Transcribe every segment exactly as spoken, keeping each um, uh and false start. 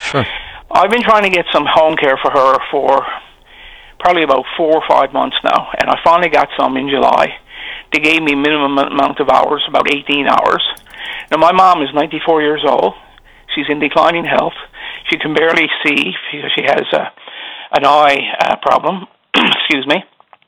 Sure. I've been trying to get some home care for her for probably about four or five months now, and I finally got some in July. They gave me minimum amount of hours, about eighteen hours. Now, my mom is ninety-four years old. She's in declining health. She can barely see because she has a, an eye uh, problem. Excuse me.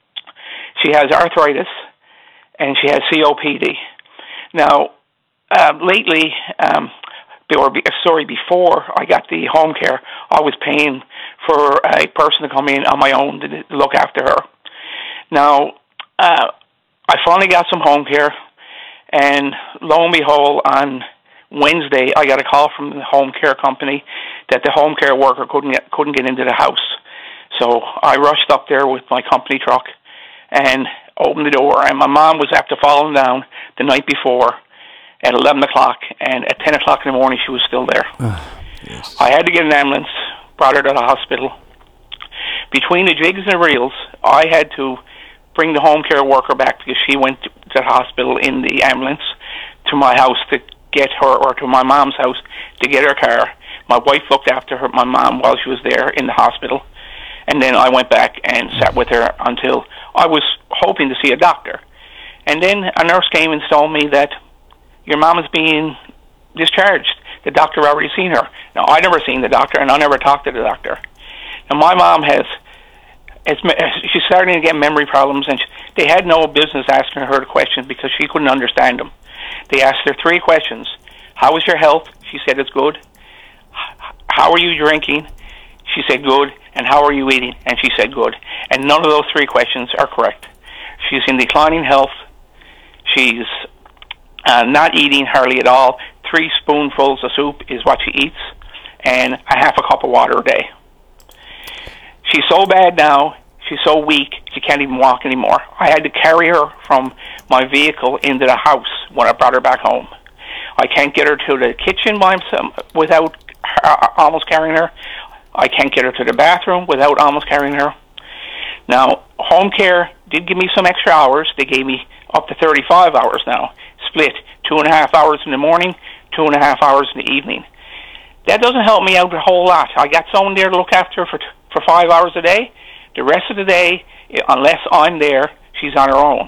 She has arthritis, and she has C O P D. Now, uh, lately, um, or sorry, before I got the home care, I was paying for a person to come in on my own to look after her. Now, uh, I finally got some home care, and lo and behold, on Wednesday, I got a call from the home care company that the home care worker couldn't get, couldn't get into the house. So I rushed up there with my company truck and opened the door, and my mom was after falling down the night before at eleven o'clock, and at ten o'clock in the morning, she was still there. Yes. I had to get an ambulance, brought her to the hospital. Between the jigs and the reels, I had to bring the home care worker back because she went to the hospital in the ambulance to my house to get her, or to my mom's house to get her car. My wife looked after her, my mom, while she was there in the hospital, and then I went back and sat with her until I was hoping to see a doctor. And then a nurse came and told me that your mom is being discharged. The doctor already seen her. Now, I never seen the doctor, and I never talked to the doctor. Now, my mom has, has she's starting to get memory problems, and she, they had no business asking her the questions because she couldn't understand them. They asked her three questions. How is your health? She said it's good. How are you drinking? She said good. And how are you eating? And she said good. And none of those three questions are correct. She's in declining health. She's uh, not eating hardly at all. Three spoonfuls of soup is what she eats, and a half a cup of water a day. She's so bad now, she's so weak, she can't even walk anymore. I had to carry her from my vehicle into the house when I brought her back home. I can't get her to the kitchen by myself without uh, almost carrying her. I can't get her to the bathroom without almost carrying her. Now, home care did give me some extra hours. They gave me up to thirty-five hours now, split two and a half hours in the morning, two and a half hours in the evening. That doesn't help me out a whole lot. I got someone there to look after her for, for five hours a day. The rest of the day, unless I'm there, she's on her own.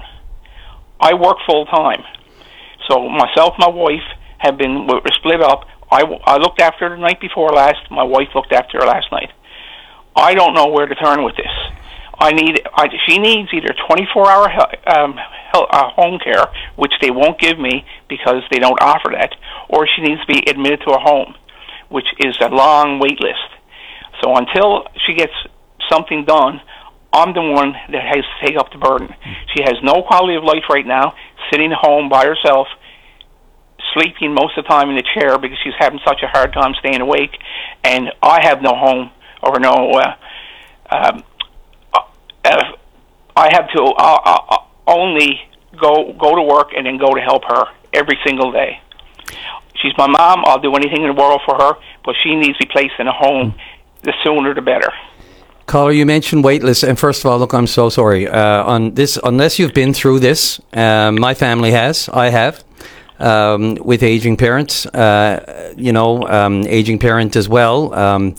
I work full time. So myself and my wife have been we're split up. I, I looked after her the night before last. My wife looked after her last night. I don't know where to turn with this. I need. I, she needs either twenty-four hour um, uh, home care, which they won't give me because they don't offer that, or she needs to be admitted to a home, which is a long wait list. So until she gets something done, I'm the one that has to take up the burden. She has no quality of life right now, sitting home by herself, sleeping most of the time in the chair because she's having such a hard time staying awake, and I have no home or no. Uh, um, uh, I have to uh, uh, only go go to work and then go to help her every single day. She's my mom. I'll do anything in the world for her, but she needs to be placed in a home. The sooner, the better. Caller, you mentioned waitlist, and first of all, look, I'm so sorry. Uh, on this, unless you've been through this, um, my family has. I have. Um, with aging parents, uh, you know, um, aging parent as well. Um,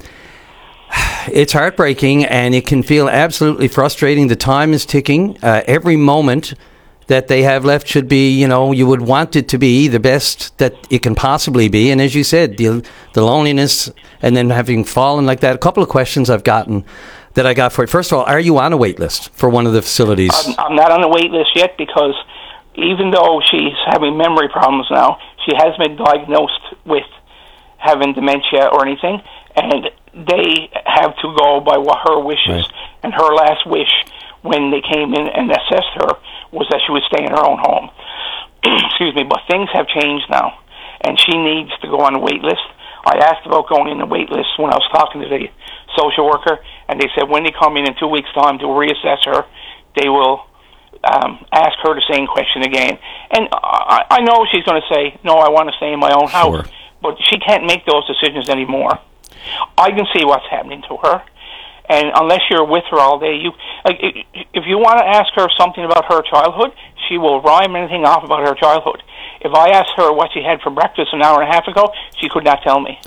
it's heartbreaking, and it can feel absolutely frustrating. The time is ticking. Uh, every moment that they have left should be, you know, you would want it to be the best that it can possibly be. And as you said, the, the loneliness, and then having fallen like that. A couple of questions I've gotten that I got for it. First of all, are you on a wait list for one of the facilities? I'm, I'm not on a wait list yet because even though she's having memory problems now, she has been diagnosed with having dementia or anything, and they have to go by what her wishes. Right. And her last wish when they came in and assessed her was that she would stay in her own home. Excuse me, but things have changed now, and she needs to go on a wait list. I asked about going in the wait list when I was talking to the social worker, and they said when they come in in two weeks' time to reassess her, they will um, ask her the same question again. And I, I know she's going to say, no, I want to stay in my own house, Sure. but she can't make those decisions anymore. I can see what's happening to her, and unless you're with her all day, you like if you want to ask her something about her childhood, she will rhyme anything off about her childhood. If I asked her what she had for breakfast an hour and a half ago, she could not tell me.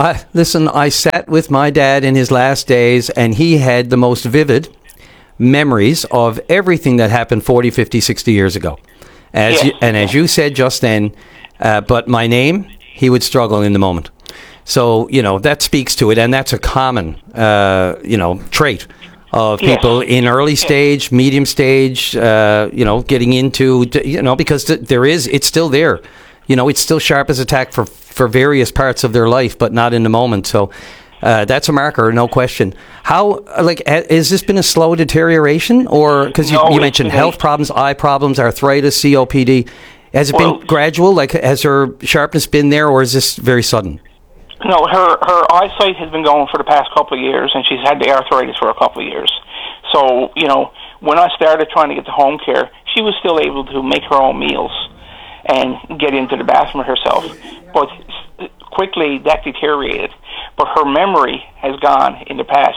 I, listen, I sat with my dad in his last days, and he had the most vivid memories of everything that happened forty, fifty, sixty years ago. As Yes. you, and as you said just then, uh, but my name, he would struggle in the moment. So, you know, that speaks to it, and that's a common, uh, you know, trait of Yes. people in early stage, medium stage, uh, you know, getting into, you know, because th- there is, it's still there. You know, it's still sharp as a tack for, for various parts of their life, but not in the moment. So uh, that's a marker, no question. How, like, ha- has this been a slow deterioration? Or, because you, No, you it's mentioned been health a- problems, eye problems, arthritis, C O P D. Has it Well- been gradual? Like, has her sharpness been there, or is this very sudden? No, her her eyesight has been going for the past couple of years, and she's had the arthritis for a couple of years. So, you know, when I started trying to get the home care, she was still able to make her own meals and get into the bathroom herself. But s- quickly that deteriorated. But her memory has gone in the past,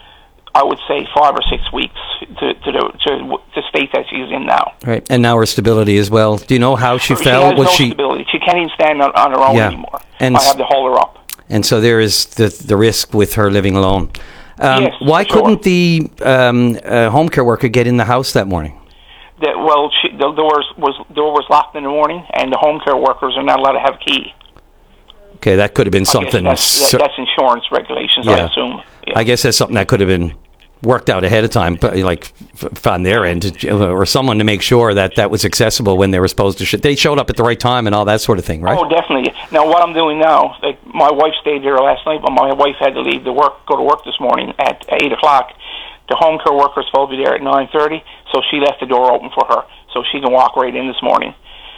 I would say, five or six weeks to to the, to the state that she's in now. Right, and now her stability as well. Do you know how she She felt? has Was no she? stability. She can't even stand on, on her own Yeah. anymore. And I s- have to hold her up. And so there is the the risk with her living alone. Um, Yes, why for sure. couldn't the um, uh, home care worker get in the house that morning? That well, she, the doors was door was locked in the morning, and the home care workers are not allowed to have a key. Okay, that could have been I guess something. That's, so- that, that's insurance regulations, I Yeah. assume. Yeah. I guess that's something that could have been worked out ahead of time, but like f- on their end, to- or someone to make sure that that was accessible when they were supposed to. Sh- they showed up at the right time and all that sort of thing, right? Oh, definitely. Now, what I'm doing now, like my wife stayed there last night, but my wife had to leave to work, go to work this morning at eight o'clock. The home care worker is supposed to be there at nine thirty, so she left the door open for her, so she can walk right in this morning.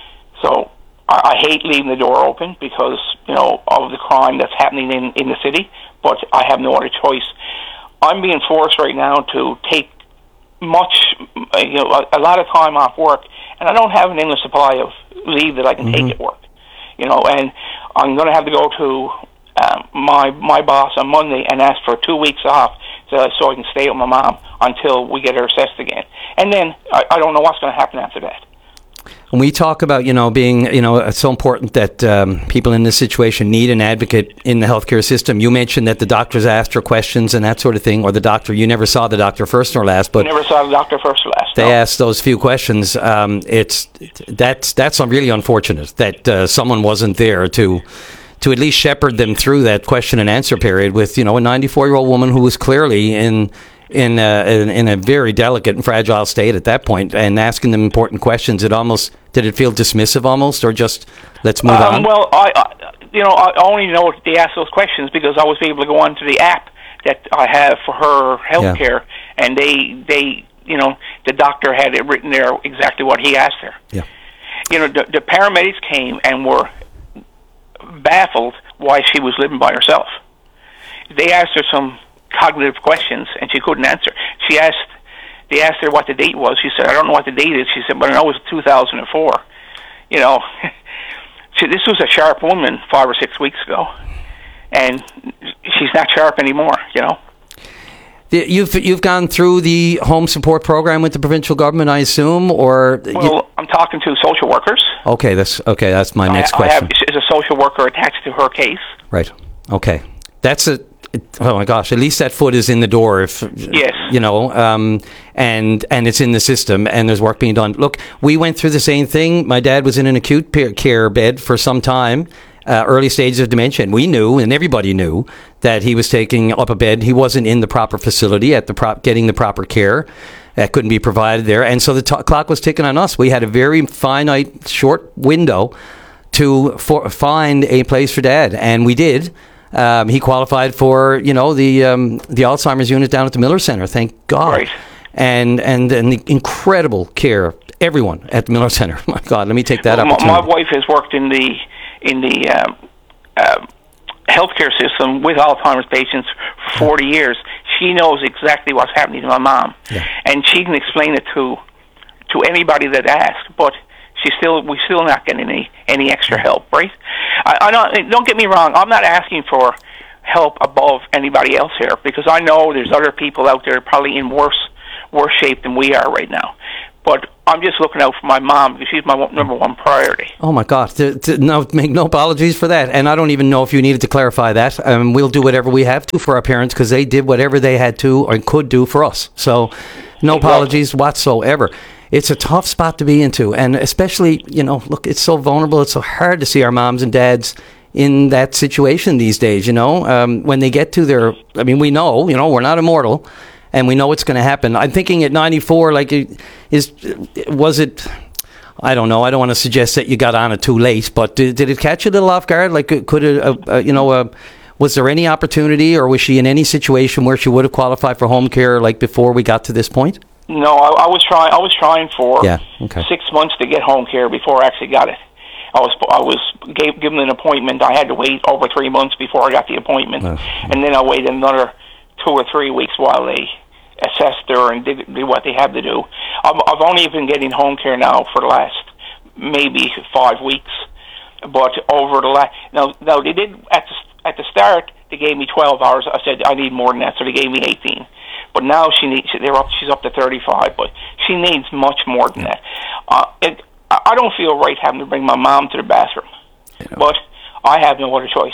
So I, I hate leaving the door open because, you know, of the crime that's happening in, in the city, but I have no other choice. I'm being forced right now to take much, uh, you know, a, a lot of time off work, and I don't have an endless supply of leave that I can take at work. You know, and I'm going to have to go to um, my my boss on Monday and ask for two weeks off so, so I can stay with my mom until we get her assessed again. And then I, I don't know what's going to happen after that. When we talk about, you know, being, you know, it's so important that um, people in this situation need an advocate in the healthcare system. You mentioned that the doctors asked her questions and that sort of thing, or the doctor, you never saw the doctor first or last, but Never saw the doctor first or last. they no. asked those few questions. Um, it's that's that's really unfortunate that uh, someone wasn't there to to at least shepherd them through that question and answer period with, you know, a ninety-four year old woman who was clearly in. In a, in, in a very delicate and fragile state at that point, and asking them important questions. It almost did it feel dismissive almost, or just let's move Um, on? well, I, I, you know, I only know they asked those questions because I was able to go onto the app that I have for her health Yeah. care, and they, they, you know, the doctor had it written there exactly what he asked her. Yeah. You know, the, the paramedics came and were baffled why she was living by herself. They asked her some cognitive questions, and she couldn't answer. She asked, they asked her what the date was. She said, I don't know what the date is. She said, but I know it was two thousand four. You know, she, this was a sharp woman five or six weeks ago, and she's not sharp anymore, you know. The- You've you've gone through the home support program with the provincial government, I assume, or you- Well, I'm talking to social workers. okay, that's okay. That's my next I, question. I have is a social worker attached to her case. Right. Okay. That's a. it- oh my gosh! At least that foot is in the door. If Yes. you know, um, and and it's in the system, and there's work being done. Look, we went through the same thing. My dad was in an acute pe- care bed for some time, uh, early stages of dementia. And we knew, and everybody knew, that he was taking up a bed. He wasn't in the proper facility at the prop, getting the proper care. That couldn't be provided there, and so the t- clock was ticking on us. We had a very finite, short window to for, find a place for Dad, and we did. Um, he qualified for, you know, the um, the Alzheimer's unit down at the Miller Center. Thank God. Right. And and and the incredible care, everyone at the Miller Center. My God, let me take that Well, my, opportunity. my wife has worked in the in the um, uh, healthcare system with Alzheimer's patients for forty years. She knows exactly what's happening to my mom, Yeah. and she can explain it to to anybody that asks. But she still we still not getting any any extra help, right? I, I don't don't get me wrong. I'm not asking for help above anybody else here because I know there's other people out there probably in worse worse shape than we are right now. But I'm just looking out for my mom because she's my one, number one priority. Oh my God! To, to, no, make no apologies for that. And I don't even know if you needed to clarify that. Um, we'll do whatever we have to for our parents because they did whatever they had to or could do for us. So, no apologies whatsoever. It's a tough spot to be into, and especially, you know, look, it's so vulnerable. It's so hard to see our moms and dads in that situation these days. You know, um, when they get to their, I mean, we know, you know, we're not immortal. And we know what's going to happen. I'm thinking at ninety-four, like, is was it? I don't know. I don't want to suggest that you got on it too late, but did, did it catch you a little off guard? Like, could it? Uh, uh, you know, uh, was there any opportunity, or was she in any situation where she would have qualified for home care, like before we got to this point? No, I, I was trying. I was trying for yeah, okay. six months to get home care before I actually got it. I was I was gave, given an appointment. I had to wait over three months before I got the appointment, oh. and then I waited another two or three weeks while they assessed her and did, did what they had to do. I've, I've only been getting home care now for the last maybe five weeks, but over the last now, now they did at the at the start they gave me twelve hours. I said I need more than that, so they gave me eighteen. But now she needs they're up. She's up to thirty-five, but she needs much more than that. Uh, it, I don't feel right having to bring my mom to the bathroom, you know. But I have no other choice.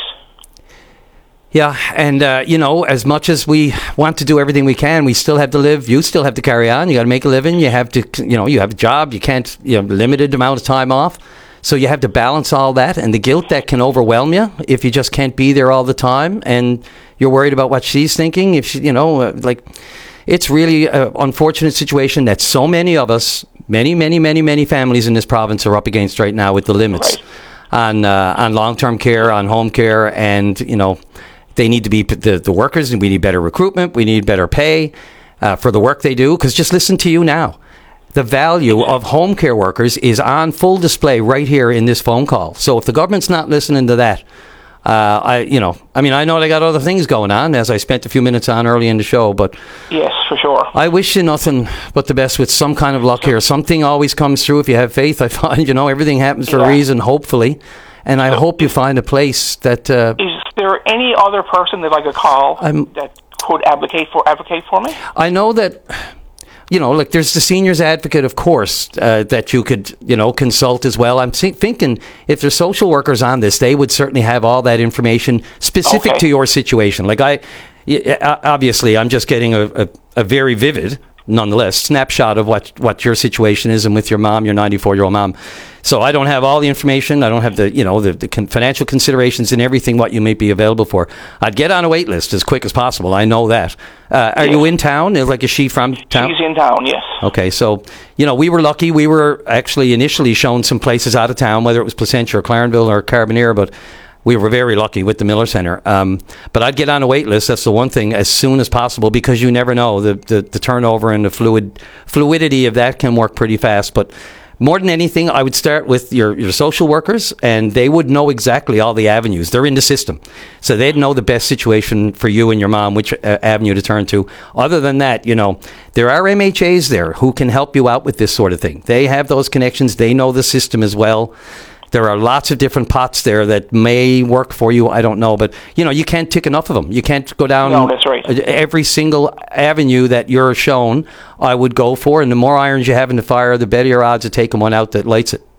Yeah, and, uh, you know, as much as we want to do everything we can, we still have to live. You still have to carry on. You got to make a living. You have to, you know, you have a job. You can't, you know, limited amount of time off. So you have to balance all that. And the guilt that can overwhelm you if you just can't be there all the time. And you're worried about what she's thinking. If she, you know, uh, like, it's really an unfortunate situation that so many of us, many, many, many, many families in this province are up against right now with the limits right. on, uh, on long-term care, on home care, and, you know, they need to be the, the workers, and we need better recruitment. We need better pay uh, for the work they do. Because just listen to you now. The value of home care workers is on full display right here in this phone call. So if the government's not listening to that, uh, I, you know, I mean, I know they got other things going on, as I spent a few minutes on early in the show, but yes, for sure. I wish you nothing but the best with some kind of luck here. Something always comes through if you have faith. I find, you know, everything happens for yeah. a reason, hopefully. And I hope you find a place that... Uh, is there any other person that I could call I'm, that could advocate for advocate for me? I know that, you know, like there's the seniors advocate, of course, uh, that you could, you know, consult as well. I'm th- thinking if there's social workers on this, they would certainly have all that information specific okay. to your situation. Like I, obviously, I'm just getting a, a, a very vivid, nonetheless, snapshot of what, what your situation is, and with your mom, your ninety-four-year-old mom. So I don't have all the information. I don't have the, you know, the, the con- financial considerations and everything, what you may be available for. I'd get on a wait list as quick as possible. I know that. Uh, are yes. you in town? Like, is she from town? She's in town, yes. Okay, so, you know, we were lucky. We were actually initially shown some places out of town, whether it was Placentia or Clarenville or Carbonear, but we were very lucky with the Miller Centre. Um, but I'd get on a wait list. That's the one thing, as soon as possible, because you never know. The, the, the turnover and the fluid fluidity of that can work pretty fast. But more than anything, I would start with your, your social workers, and they would know exactly all the avenues. They're in the system. So they'd know the best situation for you and your mom, which uh, avenue to turn to. Other than that, you know, there are M H As there who can help you out with this sort of thing. They have those connections. They know the system as well. There are lots of different pots there that may work for you. I don't know. But, you know, you can't tick enough of them. You can't go down no, that's right. every single avenue that you're shown. I would go for. And the more irons you have in the fire, the better your odds of taking one out that lights it.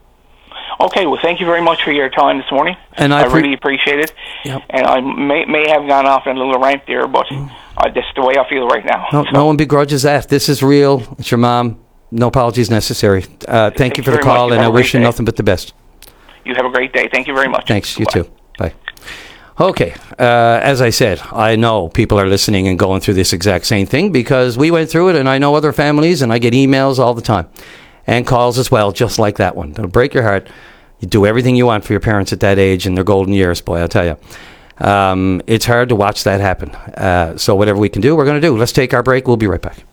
Okay. Well, thank you very much for your time this morning. And I, I pre- really appreciate it. Yep. And I may, may have gone off in a little rant there, but mm. uh, that's the way I feel right now. No, so. no one begrudges that. This is real. It's your mom. No apologies necessary. Uh, thank, thank you for the call, and I wish you nothing but the best. You have a great day. Thank you very much. Thanks. You Bye. too. Bye. Okay. Uh, as I said, I know people are listening and going through this exact same thing because we went through it, and I know other families, and I get emails all the time and calls as well, just like that one. It'll break your heart. You do everything you want for your parents at that age in their golden years, boy, I'll tell you. Um, it's hard to watch that happen. Uh, so whatever we can do, we're going to do. Let's take our break. We'll be right back.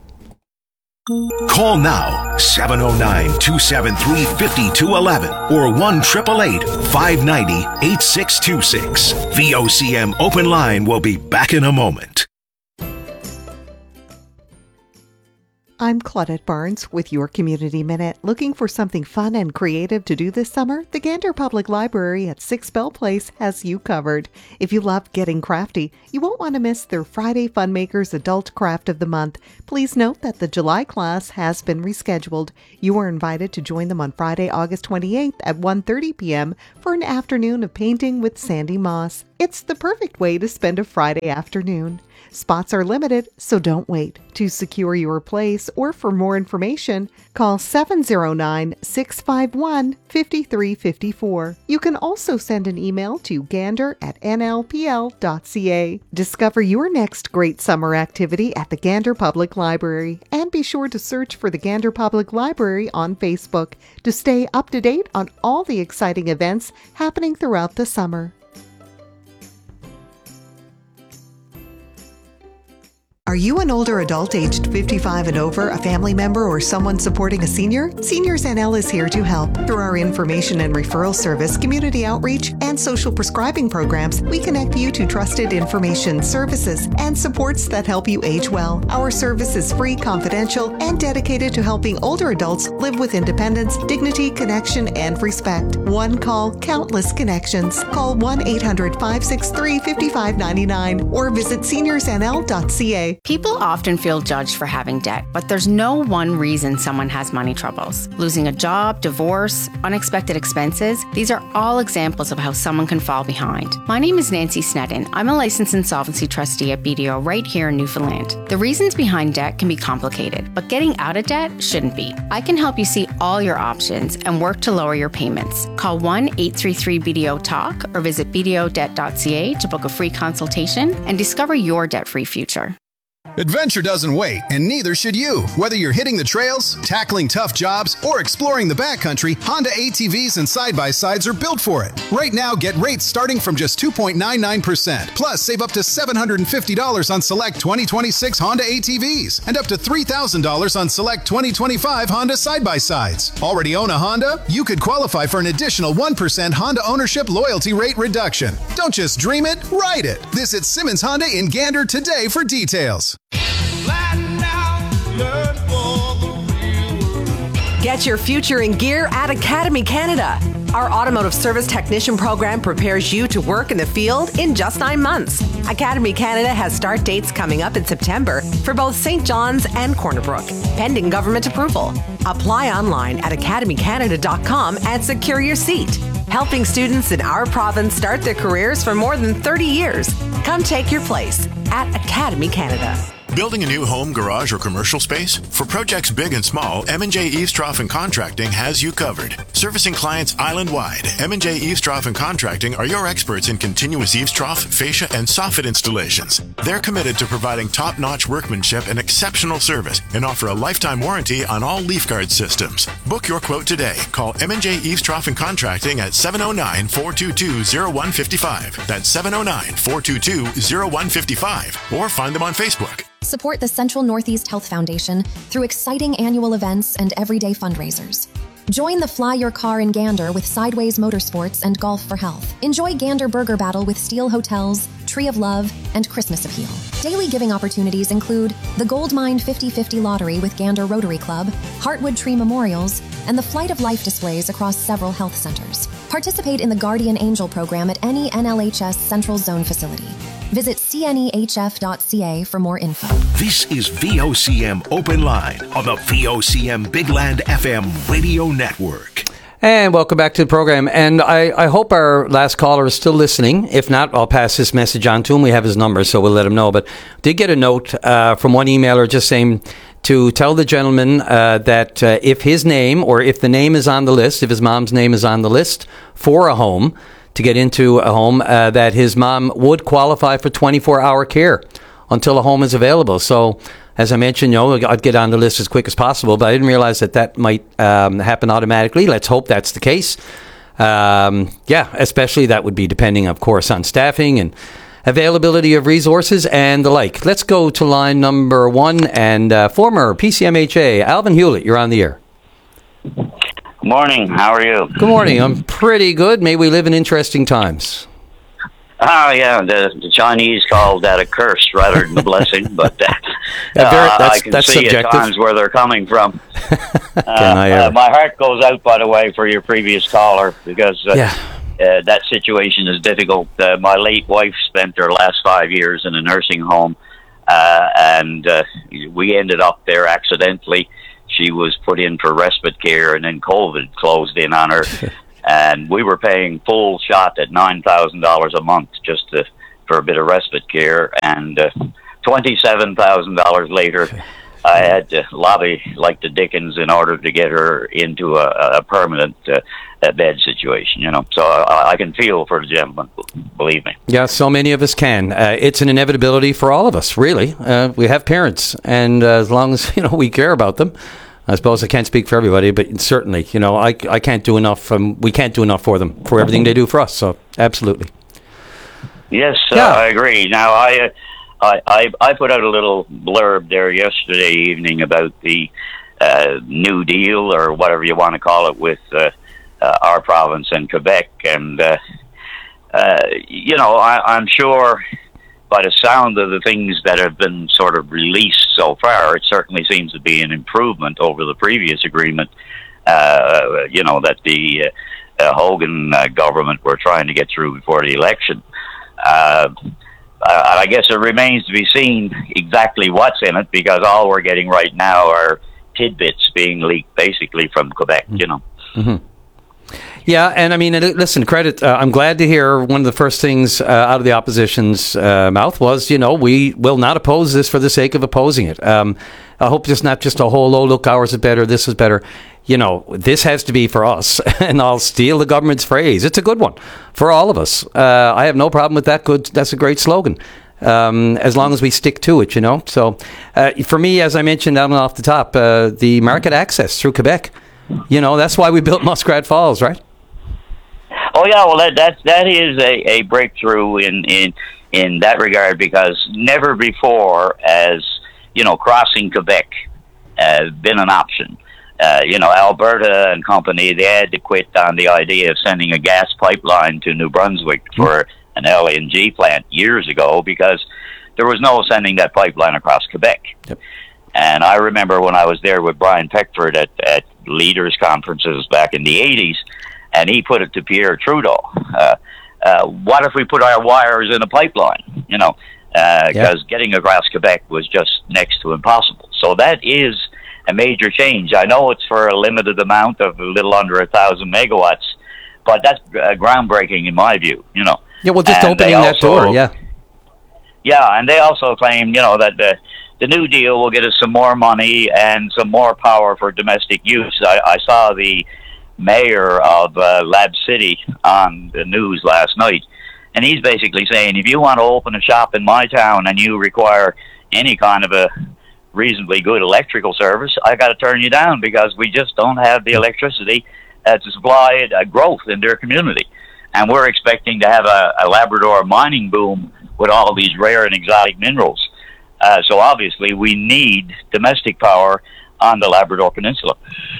Call now, seven oh nine, two seven three, five two one one or one eight eight eight, five nine zero, eight six two six. V O C M Open Line will be back in a moment. I'm Claudette Barnes with your Community Minute. Looking for something fun and creative to do this summer? The Gander Public Library at six Bell Place has you covered. If you love getting crafty, you won't want to miss their Friday Funmakers Adult Craft of the Month. Please note that the July class has been rescheduled. You are invited to join them on Friday, August twenty-eighth at one thirty p.m. for an afternoon of painting with Sandy Moss. It's the perfect way to spend a Friday afternoon. Spots are limited, so don't wait. To secure your place or for more information, call seven oh nine, six five one, five three five four. You can also send an email to gander at n l p l dot c a. Discover your next great summer activity at the Gander Public Library, and be sure to search for the Gander Public Library on Facebook to stay up to date on all the exciting events happening throughout the summer. Are you an older adult aged fifty-five and over, a family member, or someone supporting a senior? Seniors N L is here to help. Through our information and referral service, community outreach, and social prescribing programs, we connect you to trusted information, services, and supports that help you age well. Our service is free, confidential, and dedicated to helping older adults live with independence, dignity, connection, and respect. One call, countless connections. Call one eight hundred, five six three, five five nine nine or visit seniors n l dot c a. People often feel judged for having debt, but there's no one reason someone has money troubles. Losing a job, divorce, unexpected expenses, these are all examples of how someone can fall behind. My name is Nancy Snedden. I'm a licensed insolvency trustee at B D O right here in Newfoundland. The reasons behind debt can be complicated, but getting out of debt shouldn't be. I can help you see all your options and work to lower your payments. Call one eight three three B D O talk or visit b d o debt dot c a to book a free consultation and discover your debt-free future. Adventure doesn't wait, and neither should you. Whether you're hitting the trails, tackling tough jobs, or exploring the backcountry, Honda A T Vs and side-by-sides are built for it. Right now, get rates starting from just two point nine nine percent. Plus, save up to seven hundred fifty dollars on select twenty twenty-six Honda A T Vs and up to three thousand dollars on select twenty twenty-five Honda side-by-sides. Already own a Honda? You could qualify for an additional one percent Honda ownership loyalty rate reduction. Don't just dream it, ride it. Visit Simmons Honda in Gander today for details. Get your future in gear at Academy Canada. Our automotive service technician program prepares you to work in the field in just nine months. Academy Canada has start dates coming up in September for both Saint John's and Corner Brook, pending government approval. Apply online at academy canada dot com and secure your seat. Helping students in our province start their careers for more than thirty years. Come take your place at Academy Canada. Building a new home, garage, or commercial space? For projects big and small, M and J Eavestrough and Contracting has you covered. Servicing clients island-wide, M and J Eavestrough and Contracting are your experts in continuous eavestrough, fascia, and soffit installations. They're committed to providing top-notch workmanship and exceptional service and offer a lifetime warranty on all leaf guard systems. Book your quote today. Call M and J Eavestrough and Contracting at seven oh nine, four two two, oh one five five. That's seven oh nine, four two two, oh one five five. Or find them on Facebook. Support the Central Northeast Health Foundation through exciting annual events and everyday fundraisers. Join the Fly Your Car in Gander with Sideways Motorsports and Golf for Health. Enjoy Gander Burger Battle with Steel Hotels, Tree of Love, and Christmas Appeal. Daily giving opportunities include the Gold Mine fifty fifty Lottery with Gander Rotary Club, Heartwood Tree Memorials, and the Flight of Life displays across several health centers. Participate in the Guardian Angel program at any N L H S Central Zone facility. Visit c n e h f dot c a for more info. This is V O C M Open Line on the V O C M Big Land F M Radio Network. And welcome back to the program. And I, I hope our last caller is still listening. If not, I'll pass this message on to him. We have his number, so we'll let him know. But did get a note uh, from one emailer just saying to tell the gentleman uh, that uh, if his name or if the name is on the list, if his mom's name is on the list for a home, to get into a home, uh, that his mom would qualify for twenty-four hour care until a home is available. So, as I mentioned, you know, I'd get on the list as quick as possible, but I didn't realize that that might um, happen automatically. Let's hope that's the case. Um, yeah, especially that would be depending, of course, on staffing and availability of resources and the like. Let's go to line number one and uh, former P C M H A, Alvin Hewlett, you're on the air. Morning. How are you? Good morning. I'm pretty good. May we live in interesting times. Oh, yeah. The, the Chinese called that a curse rather than a blessing. But uh, Yeah, very, uh, that's, I can that's see subjective. at times where they're coming from. uh, I, uh, uh, my heart goes out, by the way, for your previous caller, because uh, Yeah. uh, that situation is difficult. Uh, my late wife spent her last five years in a nursing home, uh, and uh, we ended up there accidentally. She was put in for respite care, and then COVID closed in on her. And we were paying full shot at nine thousand dollars a month just to, for a bit of respite care. And uh, twenty-seven thousand dollars later, I had to lobby like the Dickens in order to get her into a, a permanent uh, a bed situation, you know. So I, I can feel for the gentleman, believe me. Yeah, so many of us can. Uh, it's an inevitability for all of us, really. Uh, we have parents, and uh, as long as, you know, we care about them, I suppose I can't speak for everybody, but certainly, you know, I, I can't do enough. Um, we can't do enough for them, for everything they do for us. So, absolutely. Yes, Yeah. uh, I agree. Now, I, uh, I, I, I put out a little blurb there yesterday evening about the uh, New Deal, or whatever you want to call it, with uh, uh, our province and Quebec. And, uh, uh, you know, I, I'm sure by the sound of the things that have been sort of released so far, it certainly seems to be an improvement over the previous agreement, uh, you know, that the uh, uh, Hogan uh, government were trying to get through before the election. Uh, I guess it remains to be seen exactly what's in it, because all we're getting right now are tidbits being leaked basically from Quebec, you know. Mm-hmm. Yeah, and I mean, listen, credit. Uh, I'm glad to hear one of the first things uh, out of the opposition's uh, mouth was, you know, we will not oppose this for the sake of opposing it. Um, I hope it's not just a whole, oh, look, ours is better, this is better. You know, this has to be for us, and I'll steal the government's phrase. It's a good one for all of us. Uh, I have no problem with that. Good, that's a great slogan. Um, as long as we stick to it, you know. So, uh, for me, as I mentioned down off the top, uh, the market access through Quebec. You know, that's why we built Muskrat Falls, right? Oh yeah, well that that that is a, a breakthrough in, in in that regard, because never before has, you know, crossing Quebec uh, been an option. Uh, you know, Alberta and company, they had to quit on the idea of sending a gas pipeline to New Brunswick for an L N G plant years ago, because there was no sending that pipeline across Quebec. Yep. And I remember when I was there with Brian Peckford at, at leaders conferences back in the eighties, and he put it to Pierre Trudeau, uh, uh, what if we put our wires in a pipeline? You know, because uh, yeah. getting across Quebec was just next to impossible. So that is a major change. I know it's for a limited amount of a little under a thousand megawatts, but that's uh, groundbreaking in my view, you know. Yeah, well, just and opening that also, door, yeah. Yeah, and they also claim, you know, that the, the New Deal will get us some more money and some more power for domestic use. I, I saw the mayor of uh, Lab City on the news last night, and he's basically saying, if you want to open a shop in my town and you require any kind of a reasonably good electrical service, I got to turn you down, because we just don't have the electricity uh, to supply uh, growth in their community. And we're expecting to have a, a Labrador mining boom with all these rare and exotic minerals. Uh, so obviously we need domestic power on the Labrador Peninsula.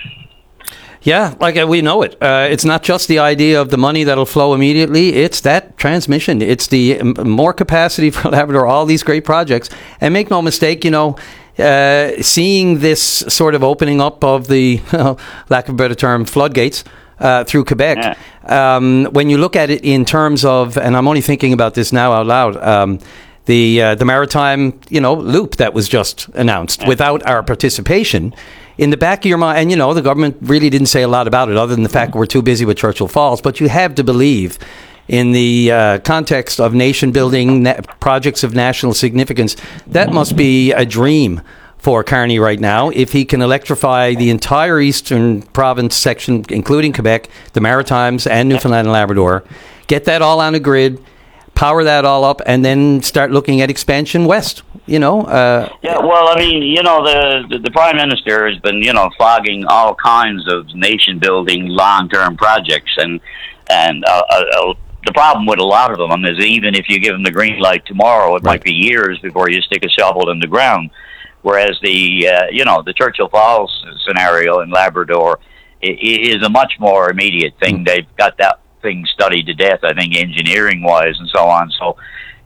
Yeah, like uh, we know it. Uh, it's not just the idea of the money that'll flow immediately. It's that transmission. It's the um, more capacity for Labrador, all these great projects. And make no mistake, you know, uh, seeing this sort of opening up of the, lack of a better term, floodgates uh, through Quebec. Yeah. Um, when you look at it in terms of, and I'm only thinking about this now out loud, um, the uh, the maritime, you know, loop that was just announced, yeah. without our participation. In the back of your mind, and you know, the government really didn't say a lot about it other than the fact we're too busy with Churchill Falls, but you have to believe in the uh, context of nation building na- projects of national significance, that must be a dream for Carney right now. If he can electrify the entire eastern province section, including Quebec, the Maritimes and Newfoundland and Labrador, get that all on a grid, power that all up, and then start looking at expansion west, you know. Uh, yeah, well, I mean, you know, the, the the Prime Minister has been, you know, flogging all kinds of nation-building long-term projects, and and uh, uh, the problem with a lot of them is even if you give them the green light tomorrow, it right. might be years before you stick a shovel in the ground, whereas the, uh, you know, the Churchill Falls scenario in Labrador is a much more immediate thing. Mm. They've got that thing studied to death, I think, engineering-wise and so on. So,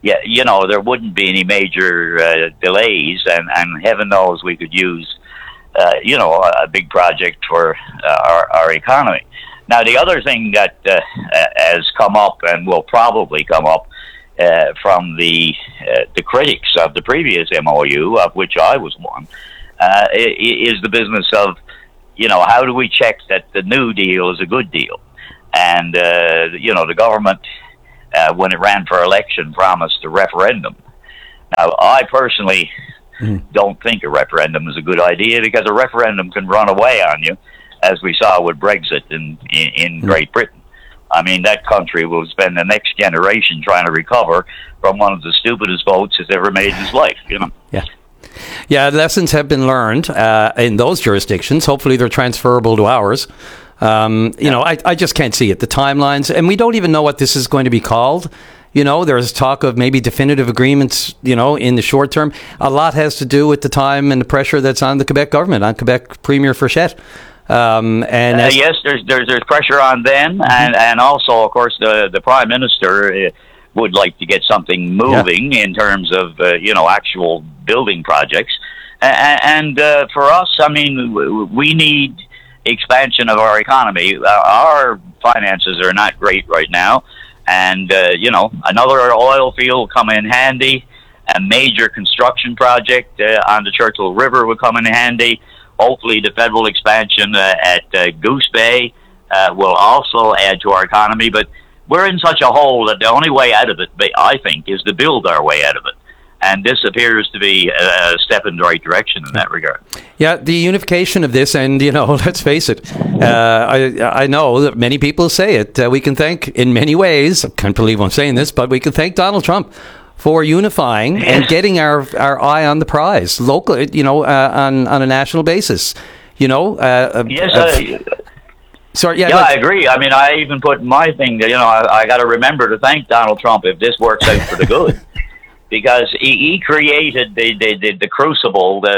yeah, you know, there wouldn't be any major uh, delays, and, and heaven knows we could use, uh, you know, a big project for uh, our, our economy. Now, the other thing that uh, has come up and will probably come up uh, from the uh, the critics of the previous M O U, of which I was one, uh, is the business of, you know, how do we check that the New Deal is a good deal? And, uh, you know, the government, uh, when it ran for election, promised a referendum. Now, I personally mm. don't think a referendum is a good idea, because a referendum can run away on you, as we saw with Brexit in, in, in Great Britain. I mean, that country will spend the next generation trying to recover from one of the stupidest votes it's ever made in his life, you know? Yeah. Yeah, lessons have been learned uh, in those jurisdictions. Hopefully they're transferable to ours. Um, you yeah. know, I, I just can't see it. The timelines, and we don't even know what this is going to be called. You know, there's talk of maybe definitive agreements, you know, in the short term. A lot has to do with the time and the pressure that's on the Quebec government, on Quebec Premier Frechette. Um, and uh, yes, there's, there's there's pressure on them, and, and also, of course, the the Prime Minister uh, would like to get something moving yeah. in terms of uh, you know, actual building projects. And, and uh, for us, I mean, we need expansion of our economy. Our finances are not great right now, and uh, you know, another oil field come in handy. A major construction project uh, on the Churchill River would come in handy. Hopefully, the federal expansion uh, at uh, Goose Bay uh, will also add to our economy. But we're in such a hole that the only way out of it, I think, is to build our way out of it. And this appears to be a step in the right direction in that regard. Yeah, the unification of this, and, you know, let's face it, uh, I I know that many people say it. Uh, we can thank, in many ways, I can't believe I'm saying this, but we can thank Donald Trump for unifying yes. and getting our our eye on the prize, local, you know, uh, on on a national basis. You know. Uh, yes. Uh, uh, sorry. Yeah. Yeah, I agree. I mean, I even put my thing. You know, I, I got to remember to thank Donald Trump if this works out for the good, because he, he created the the, the, the crucible the,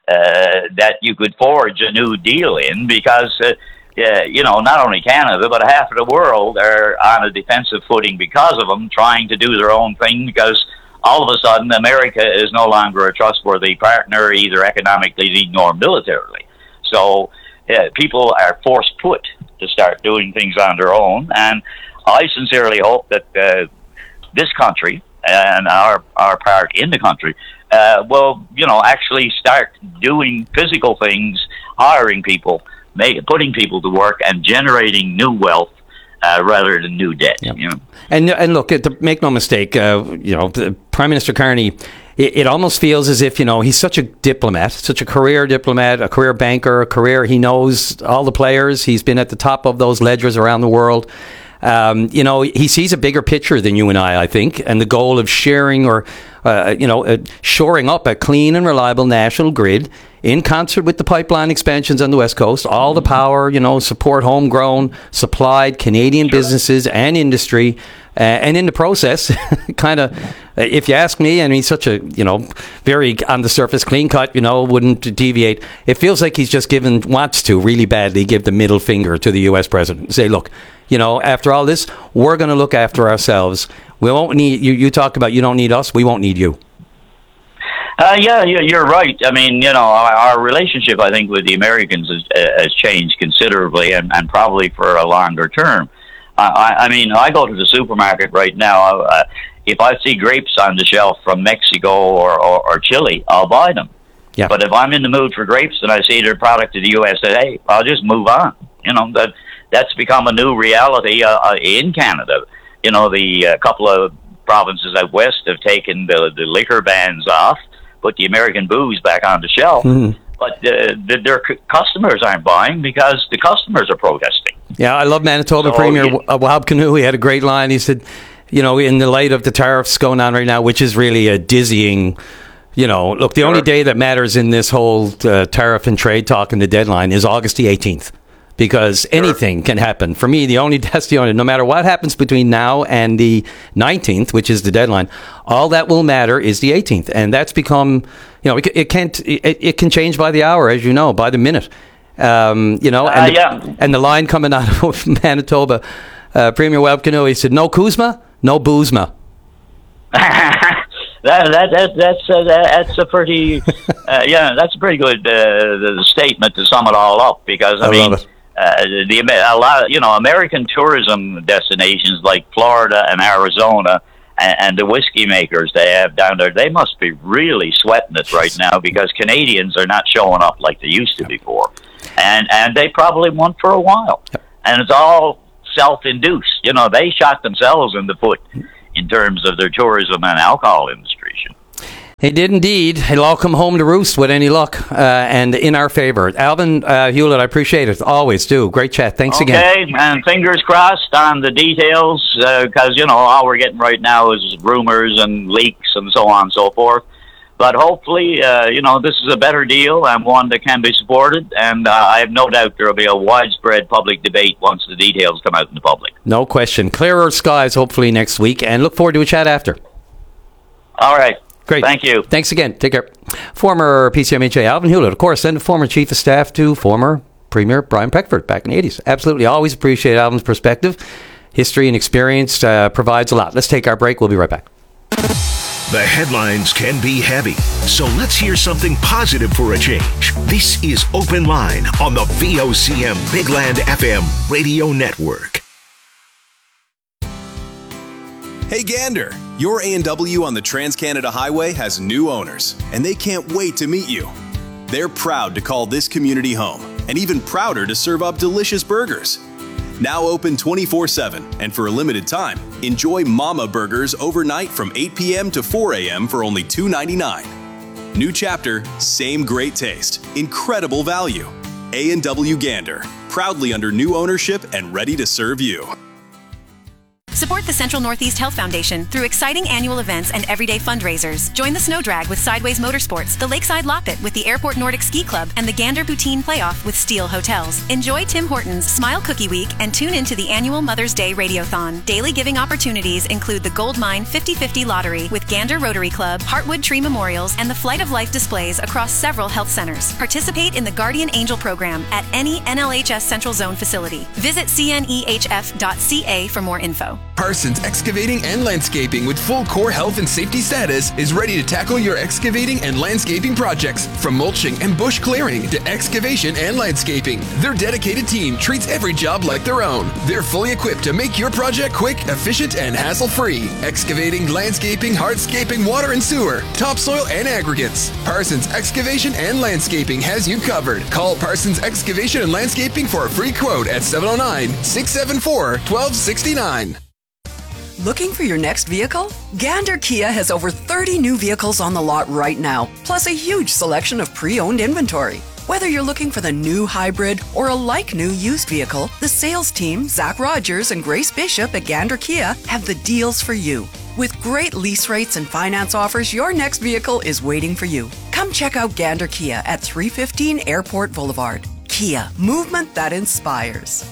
uh, that you could forge a new deal in, because. Uh, Yeah, you know, not only Canada, but half of the world are on a defensive footing because of them, trying to do their own thing, because all of a sudden America is no longer a trustworthy partner, either economically nor militarily. So yeah, people are forced put to start doing things on their own, and I sincerely hope that uh, this country and our our part in the country uh, will, you know, actually start doing physical things, hiring people, Make, putting people to work, and generating new wealth uh, rather than new debt. Yep. You know? And and look, to make no mistake, uh, you know, Prime Minister Carney, it, it almost feels as if, you know, he's such a diplomat, such a career diplomat, a career banker, a career. He knows all the players. He's been at the top of those ledgers around the world. Um, you know, he sees a bigger picture than you and I, I think, and the goal of sharing or, uh, you know, uh, shoring up a clean and reliable national grid in concert with the pipeline expansions on the West Coast, all the power, you know, support homegrown, supplied Canadian sure. businesses and industry. Uh, and in the process, kind of, if you ask me, and he's such a, you know, very on the surface, clean cut, you know, wouldn't deviate. It feels like he's just given, wants to really badly give the middle finger to the U S president. Say, look, you know, after all this, we're going to look after ourselves. We won't need, you, you talk about you don't need us, we won't need you. Uh, yeah, yeah, you're right. I mean, you know, our, our relationship, I think, with the Americans has, uh, has changed considerably, and, and probably for a longer term. I, I mean, I go to the supermarket right now. Uh, if I see grapes on the shelf from Mexico or, or, or Chile, I'll buy them. Yeah. But if I'm in the mood for grapes and I see their product of the U S A, I'll just move on. You know, that that's become a new reality uh, in Canada. You know, the uh, couple of provinces out west have taken the, the liquor bans off, put the American booze back on the shelf. Mm-hmm. But uh, the, their c- customers aren't buying because the customers are protesting. Yeah, I love Manitoba so, Premier yeah. Wahab Kinew. He had a great line. He said, you know, in the light of the tariffs going on right now, which is really a dizzying, you know, look, the sure. only day that matters in this whole uh, tariff and trade talk and the deadline is August the eighteenth. Because sure. anything can happen. For me, the only that's the only, no matter what happens between now and the nineteenth, which is the deadline, all that will matter is the eighteenth. And that's become, you know, it, it can't, it, it can change by the hour, as you know, by the minute. Um, you know, and, uh, the, yeah. and the line coming out of Manitoba, uh, Premier Wahab Kinew, he said, no Kuzma, no Boozma. that, that, that that's uh, that's a pretty uh, yeah that's a pretty good uh, statement to sum it all up, because I, I mean uh, the a lot of, you know, American tourism destinations like Florida and Arizona and, and the whiskey makers they have down there, they must be really sweating it right now, because Canadians are not showing up like they used to before, and and they probably won't for a while, and it's all self-induced. You know, they shot themselves in the foot in terms of their tourism and alcohol industry. They did indeed. It'll all come home to roost with any luck, uh, and in our favour. Alvin uh, Hewlett, I appreciate it. Always do. Great chat. Thanks okay, again. Okay, and fingers crossed on the details, because, uh, you know, all we're getting right now is rumours and leaks and so on and so forth. But hopefully, uh, you know, this is a better deal and one that can be supported, and uh, I have no doubt there will be a widespread public debate once the details come out in the public. No question. Clearer skies hopefully next week, and look forward to a chat after. All right. Great. Thank you. Thanks again. Take care. Former P C M H A Alvin Hewlett, of course, and former Chief of Staff to former Premier Brian Peckford back in the eighties. Absolutely. Always appreciate Alvin's perspective. History and experience uh, provides a lot. Let's take our break. We'll be right back. The headlines can be heavy, so let's hear something positive for a change. This is Open Line on the V O C M Big Land F M radio network. Hey Gander, your A and W on the Trans-Canada Highway has new owners, and they can't wait to meet you. They're proud to call this community home, and even prouder to serve up delicious burgers. Now open twenty-four seven, and for a limited time, enjoy Mama Burgers overnight from eight p.m. to four a.m. for only two ninety-nine. New chapter, same great taste, incredible value. A and W Gander, proudly under new ownership and ready to serve you. Support the Central Northeast Health Foundation through exciting annual events and everyday fundraisers. Join the Snow Drag with Sideways Motorsports, the Lakeside Loppet with the Airport Nordic Ski Club, and the Gander Poutine Playoff with Steel Hotels. Enjoy Tim Hortons Smile Cookie Week and tune into the annual Mother's Day Radiothon. Daily giving opportunities include the Gold Mine fifty fifty Lottery with Gander Rotary Club, Heartwood Tree Memorials, and the Flight of Life displays across several health centers. Participate in the Guardian Angel program at any N L H S Central Zone facility. Visit C N E H F dot C A for more info. Parsons Excavating and Landscaping with full core health and safety status is ready to tackle your excavating and landscaping projects, from mulching and bush clearing to excavation and landscaping. Their dedicated team treats every job like their own. They're fully equipped to make your project quick, efficient, and hassle-free. Excavating, landscaping, hardscaping, water and sewer, topsoil and aggregates. Parsons Excavation and Landscaping has you covered. Call Parsons Excavation and Landscaping for a free quote at seven oh nine, six seven four, one two six nine. Looking for your next vehicle? Gander Kia has over thirty new vehicles on the lot right now, plus a huge selection of pre-owned inventory. Whether you're looking for the new hybrid or a like-new used vehicle, the sales team, Zach Rogers and Grace Bishop at Gander Kia, have the deals for you. With great lease rates and finance offers, your next vehicle is waiting for you. Come check out Gander Kia at three fifteen Airport Boulevard. Kia, movement that inspires.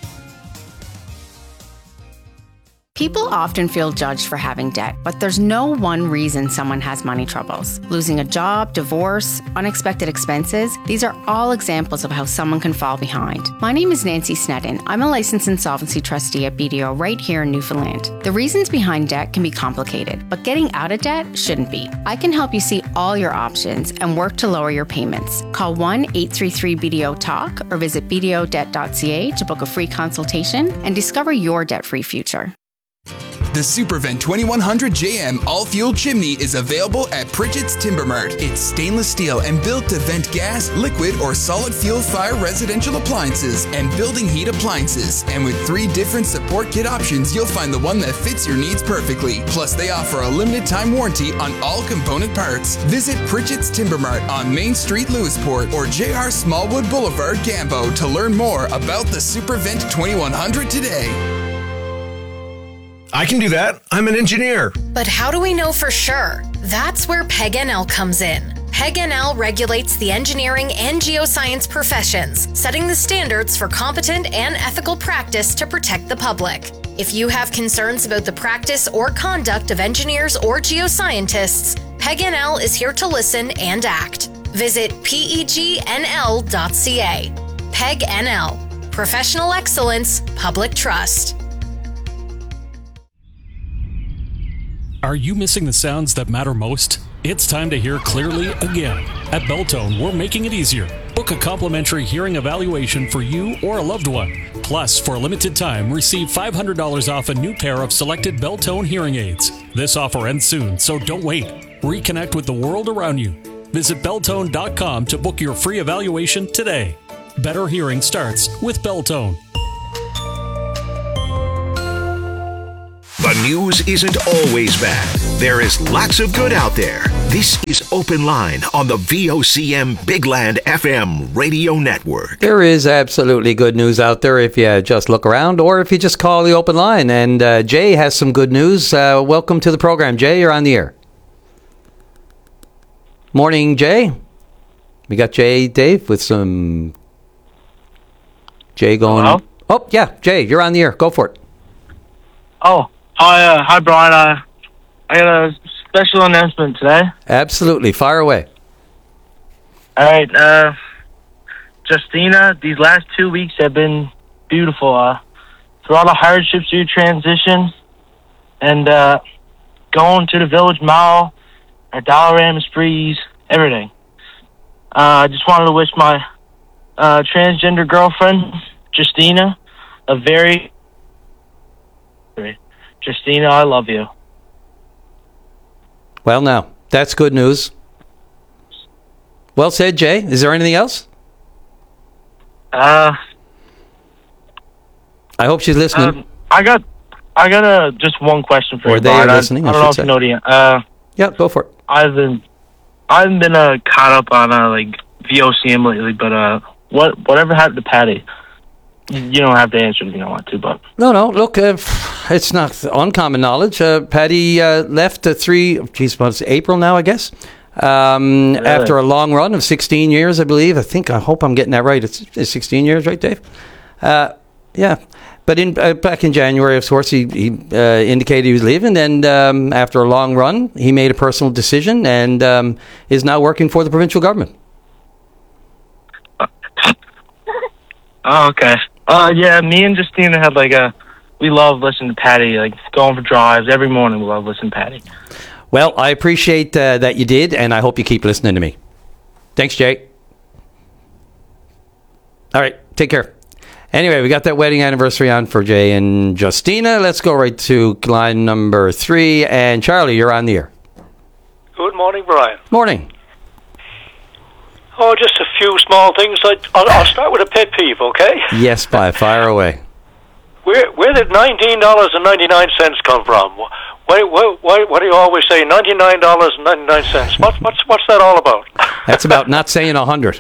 People often feel judged for having debt, but there's no one reason someone has money troubles. Losing a job, divorce, unexpected expenses, these are all examples of how someone can fall behind. My name is Nancy Snedden. I'm a licensed insolvency trustee at B D O right here in Newfoundland. The reasons behind debt can be complicated, but getting out of debt shouldn't be. I can help you see all your options and work to lower your payments. Call one eight three three B D O talk or visit b d o debt dot c a to book a free consultation and discover your debt-free future. The Supervent twenty-one hundred J M all-fuel chimney is available at Pritchett's Timber Mart. It's stainless steel and built to vent gas, liquid, or solid fuel fire residential appliances and building heat appliances. And with three different support kit options, you'll find the one that fits your needs perfectly. Plus, they offer a limited time warranty on all component parts. Visit Pritchett's Timber Mart on Main Street, Lewisport, or J R Smallwood Boulevard, Gambo to learn more about the Supervent twenty-one hundred today. I can do that. I'm an engineer. But how do we know for sure? That's where P E G N L comes in. P E G N L regulates the engineering and geoscience professions, setting the standards for competent and ethical practice to protect the public. If you have concerns about the practice or conduct of engineers or geoscientists, P E G N L is here to listen and act. Visit P E G N L dot C A. P E G N L. Professional excellence, public trust. Are you missing the sounds that matter most? It's time to hear clearly again. At Beltone, we're making it easier. Book a complimentary hearing evaluation for you or a loved one. Plus, for a limited time, receive five hundred dollars off a new pair of selected Beltone hearing aids. This offer ends soon, so don't wait. Reconnect with the world around you. Visit Beltone dot com to book your free evaluation today. Better hearing starts with Beltone. The news isn't always bad. There is lots of good out there. This is Open Line on the V O C M Big Land F M radio network. There is absolutely good news out there if you just look around or if you just call the open line. And uh, Jay has some good news. Uh, welcome to the program. Jay, you're on the air. Morning, Jay. We got Jay, Dave, with some... Jay going... Hello? Oh, yeah, Jay, you're on the air. Go for it. Oh, hi, uh, hi, Brian. Uh, I got a special announcement today. Absolutely. Fire away. All right, uh, Justina, these last two weeks have been beautiful. Uh, through all the hardships of your transition and uh, going to the Village Mall, our Dollarama sprees, everything. Uh, I just wanted to wish my uh, transgender girlfriend, Justina, a very... Justina, I love you. Well, now, that's good news. Well said, Jay. Is there anything else? Uh, I hope she's listening. Um, I got, I got uh, just one question for or you. they Brian. are listening. I, I I don't know if should you say. know the. Uh, yeah, go for it. I've been, I've been uh, caught up on uh, like V O C M lately, but uh, what whatever happened to Patty? You don't have to answer if you don't want to, but No, no. Look, uh, it's not uncommon knowledge. Uh, Patty uh, left uh, three. Geez, well, it's April now, I guess. Um, Really? After a long run of sixteen years, I believe. I think. I hope I'm getting that right. It's, it's sixteen years, right, Dave? Uh, yeah. But in uh, back in January, of course, he, he uh, indicated he was leaving, and um, after a long run, he made a personal decision and um, is now working for the provincial government. oh, okay. Uh, yeah, me and Justina had like a. We love listening to Patty, like going for drives every morning. We love listening to Patty. Well, I appreciate uh, that you did, and I hope you keep listening to me. Thanks, Jay. All right, take care. Anyway, we got that wedding anniversary on for Jay and Justina. Let's go right to line number three. And Charlie, you're on the air. Good morning, Brian. Morning. Oh, just a few small things. I, I'll, I'll start with a pet peeve, okay? Yes, by fire away. Where where did nineteen dollars and ninety-nine cents come from? Why, why, why, why do you always say ninety-nine dollars and ninety-nine cents? What, what's, what's that all about? That's about not saying one hundred.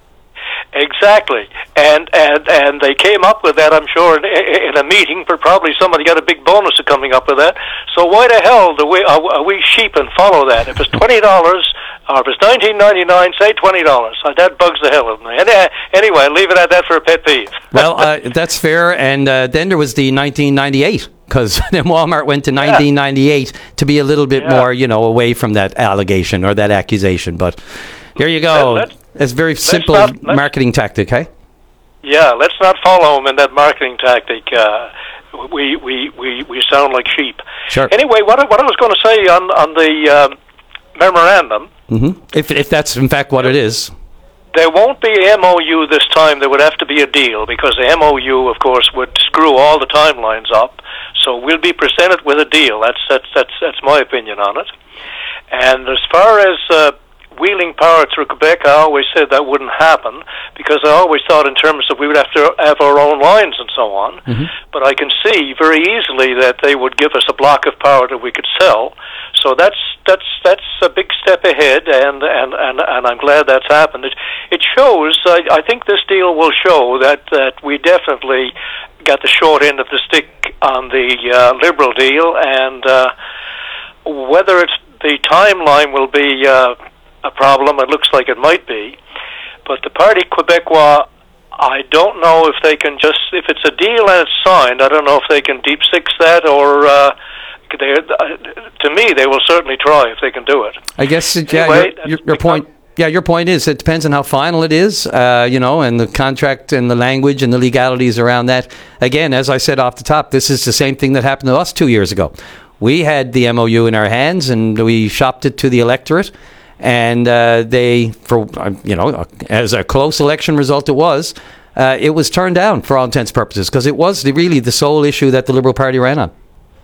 Exactly, and and and they came up with that, I'm sure, in, in a meeting. But probably somebody got a big bonus of coming up with that. So why the hell do we are, are we sheep and follow that? If it's twenty dollars or if it's nineteen ninety nine, say twenty dollars. Uh, that bugs the hell out of me. And, uh, anyway, leave it at that for a pet peeve. Well, uh, that's fair. And uh, then there was the nineteen ninety-eight, because then Walmart went to nineteen ninety-eight to be a little bit Yeah. more, you know, away from that allegation or that accusation. But here you go. Let- let- It's a very simple not- let's- marketing tactic, hey? Yeah, let's not follow them in that marketing tactic. Uh, we, we, we, we sound like sheep. Sure. Anyway, what I, what I was going to say on on the um, memorandum, Mm-hmm. If if that's in fact what it is. there won't be a M O U this time. There would have to be a deal because the M O U, of course, would screw all the timelines up. So we'll be presented with a deal. That's that's that's that's my opinion on it. And as far as uh, wheeling power through Quebec, I always said that wouldn't happen because I always thought in terms of we would have to have our own lines and so on. Mm-hmm. But I can see very easily that they would give us a block of power that we could sell. So that's that's that's a big step ahead, and and, and, and I'm glad that's happened. It, it shows. I, I think this deal will show that that we definitely got the short end of the stick on the uh, Liberal deal, and uh, whether it's the timeline will be uh, a problem. It looks like it might be, but the Parti Québécois, I don't know if they can just, if it's a deal and it's signed, I don't know if they can deep six that, or uh, they, uh, to me, they will certainly try if they can do it. I guess, it, yeah, Anyway, your, your, your point... Yeah, your point is it depends on how final it is, uh, you know, and the contract and the language and the legalities around that. Again, as I said off the top, this is the same thing that happened to us two years ago. We had the M O U in our hands, and we shopped it to the electorate. And uh, they, for you know, as a close election result it was, uh, it was turned down for all intents and purposes because it was the, really the sole issue that the Liberal Party ran on.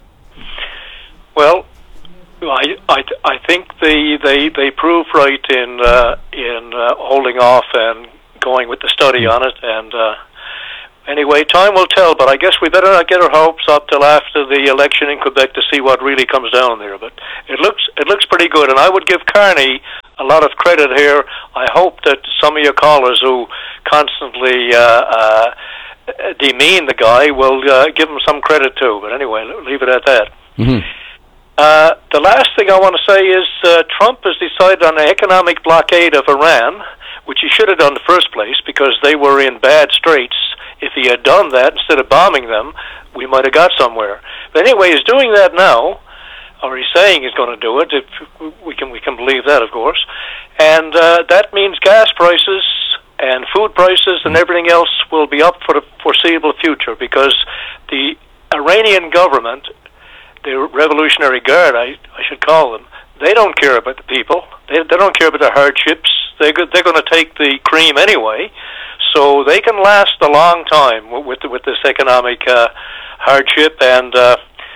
Well, I I, I think they they they proved right in uh, in uh, holding off and going with the study on it. And uh, anyway, time will tell. But I guess we better not get our hopes up till after the election in Quebec to see what really comes down there. But it looks it looks pretty good, and I would give Carney a lot of credit here. I hope that some of your callers who constantly uh, uh, demean the guy will uh, give him some credit too. But anyway, leave it at that. Mm-hmm. Uh, the last thing I want to say is uh, Trump has decided on an economic blockade of Iran, which he should have done in the first place because they were in bad straits. If he had done that instead of bombing them, we might have got somewhere. But anyway, he's doing that now, or he's saying he's going to do it. If we can we can believe that, of course. And uh, that means gas prices and food prices and everything else will be up for the foreseeable future because the Iranian government, the Revolutionary Guard, I, I should call them, they don't care about the people. They, they don't care about the hardships. They, they're going to take the cream anyway. So they can last a long time with with this economic uh, hardship, and uh,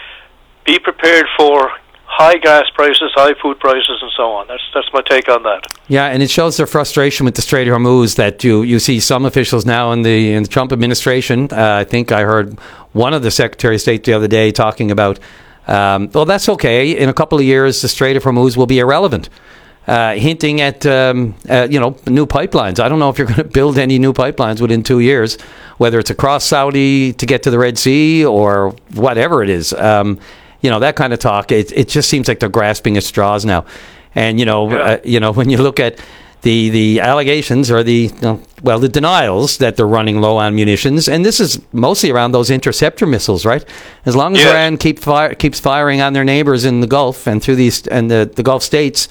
be prepared for high gas prices, high food prices, and so on. That's that's my take on that. Yeah, and it shows their frustration with the Strait of Hormuz that you you see some officials now in the in the Trump administration. Uh, I think I heard one of the Secretary of State the other day talking about, um, well, that's okay. In a couple of years, the Strait of Hormuz will be irrelevant. Uh, hinting at um, uh, you know new pipelines. I don't know if you're going to build any new pipelines within two years, whether it's across Saudi to get to the Red Sea or whatever it is. Um, you know that kind of talk. It it just seems like they're grasping at straws now. And you know yeah. uh, you know when you look at the the allegations or the you know, well the denials that they're running low on munitions, and this is mostly around those interceptor missiles, right? As long as yeah. Iran keep fire, keeps firing on their neighbors in the Gulf and through these and the, the Gulf states.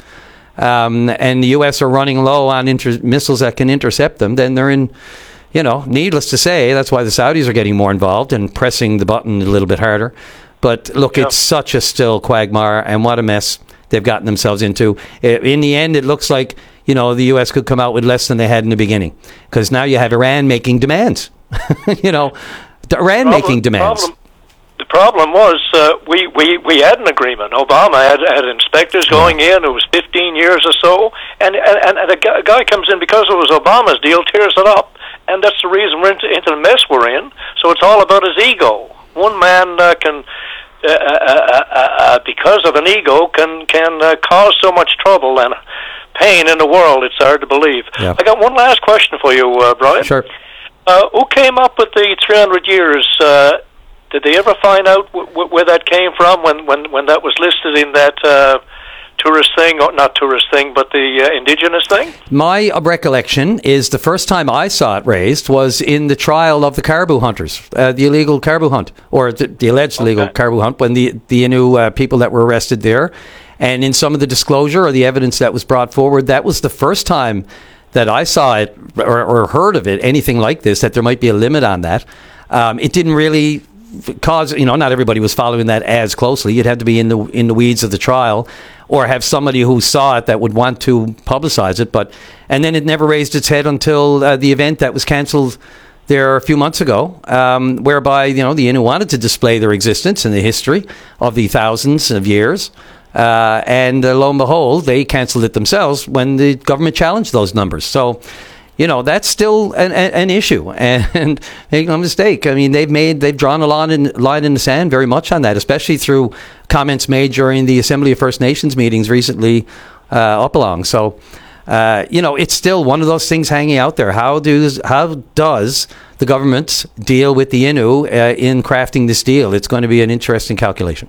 Um, and the U S are running low on inter- missiles that can intercept them, then they're in, you know, needless to say, that's why the Saudis are getting more involved and pressing the button a little bit harder. But look, yeah. it's such a still quagmire, and what a mess they've gotten themselves into. In the end, it looks like, you know, the U S could come out with less than they had in the beginning, because now you have Iran making demands. you know, Iran problem, making demands. Problem. The problem was uh, we, we, we had an agreement. Obama had, had inspectors going yeah. in. It was fifteen years or so. And, and, and a guy comes in because it was Obama's deal, tears it up. And that's the reason we're into, into the mess we're in. So it's all about his ego. One man uh, can, uh, uh, uh, uh, because of an ego, can, can uh, cause so much trouble and pain in the world. It's hard to believe. Yeah. I got one last question for you, uh, Brian. Sure. Uh, who came up with the three hundred years? Uh, Did they ever find out w- w- where that came from when, when, when that was listed in that uh, tourist thing, or not tourist thing, but the uh, indigenous thing? My recollection is the first time I saw it raised was in the trial of the caribou hunters, uh, the illegal caribou hunt, or the, the alleged okay. illegal caribou hunt, when the, the Innu uh, people that were arrested there. And in some of the disclosure or the evidence that was brought forward, that was the first time that I saw it or, or heard of it, anything like this, that there might be a limit on that. Um, it didn't really... Cause you know, not everybody was following that as closely. You'd have to be in the in the weeds of the trial, or have somebody who saw it that would want to publicize it. But and then it never raised its head until uh, the event that was cancelled there a few months ago, um, whereby you know the Innu wanted to display their existence and the history of the thousands of years, uh, and uh, lo and behold, they cancelled it themselves when the government challenged those numbers. So. You know, that's still an, an issue, and make no mistake. I mean, they've made, they've drawn a line in, line in the sand very much on that, especially through comments made during the Assembly of First Nations meetings recently uh, up along. So, uh, you know, it's still one of those things hanging out there. How does how does the government deal with the Innu uh, in crafting this deal? It's going to be an interesting calculation.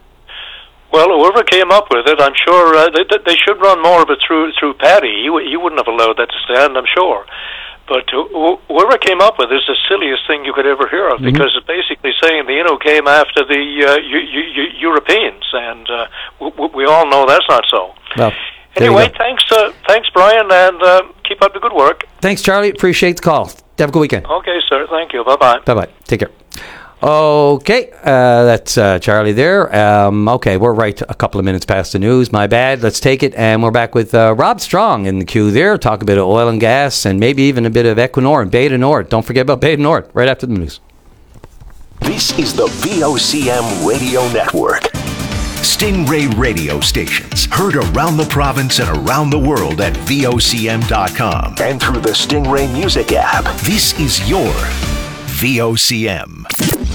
Well, whoever came up with it, I'm sure uh, they, they should run more of it through through Paddy. He, he wouldn't have allowed that to stand, I'm sure. But wh- whoever came up with it is the silliest thing you could ever hear of, mm-hmm. because it's basically saying the Innu came after the uh, U- U- Europeans, and uh, w- we all know that's not so. Well, anyway, thanks, uh, thanks, Brian, and uh, keep up the good work. Thanks, Charlie. Appreciate the call. Have a good weekend. Okay, sir. Thank you. Bye-bye. Bye-bye. Take care. Okay, uh, that's uh, Charlie there. Um, okay, we're right a couple of minutes past the news. My bad. Let's take it. And we're back with uh, Rob Strong in the queue there. Talk a bit of oil and gas and maybe even a bit of Equinor and Beta Nord. Don't forget about Beta Nord right after the news. This is the V O C M Radio Network. Stingray radio stations heard around the province and around the world at V O C M dot com and through the Stingray Music app. This is your V O C M.